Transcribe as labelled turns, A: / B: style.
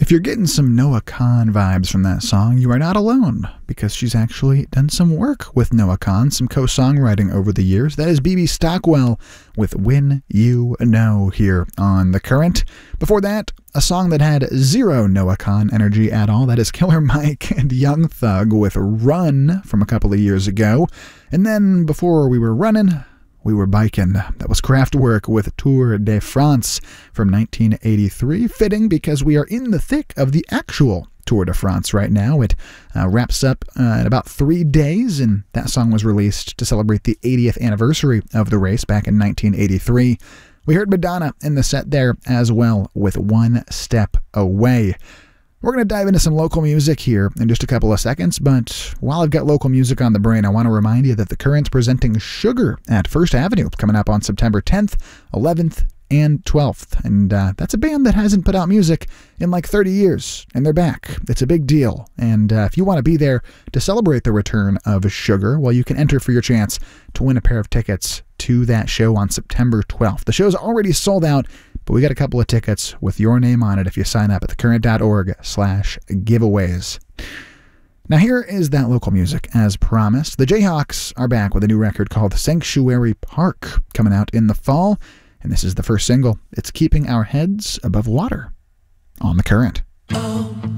A: If you're getting some Noah Kahan vibes from that song, you are not alone, because she's actually done some work with Noah Kahan, some co-songwriting over the years. That is BB Stockwell with When You Know here on The Current. Before that, a song that had zero Noah Kahan energy at all. That is Killer Mike and Young Thug with Run from a couple of years ago. And then before we were running, we were biking. That was Kraftwerk with Tour de France from 1983. Fitting because we are in the thick of the actual Tour de France right now. It wraps up in about 3 days, and that song was released to celebrate the 80th anniversary of the race back in 1983. We heard Madonna in the set there as well with One Step Away. We're going to dive into some local music here in just a couple of seconds, but while I've got local music on the brain, I want to remind you that The Current's presenting Sugar at First Avenue coming up on September 10th, 11th, and 12th. And that's a band that hasn't put out music in like 30 years, and they're back. It's a big deal. And if you want to be there to celebrate the return of Sugar, well, you can enter for your chance to win a pair of tickets to that show on September 12th. The show's already sold out, but we got a couple of tickets with your name on it if you sign up at thecurrent.org/giveaways. Now here is that local music as promised. The Jayhawks are back with a new record called Sanctuary Park coming out in the fall, and this is the first single. It's Keeping Our Heads Above Water on The Current.